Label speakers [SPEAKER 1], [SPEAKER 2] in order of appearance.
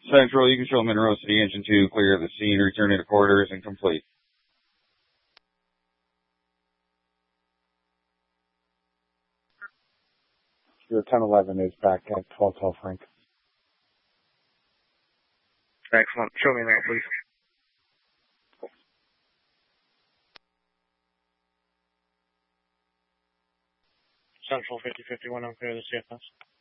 [SPEAKER 1] Central, you can show Monroe City Engine 2, clear of the scene, returning to quarters and complete.
[SPEAKER 2] Your 1011 is back at 1212 Frank.
[SPEAKER 3] Excellent. Show me that, please. Central 5051, I'm clear the CFS.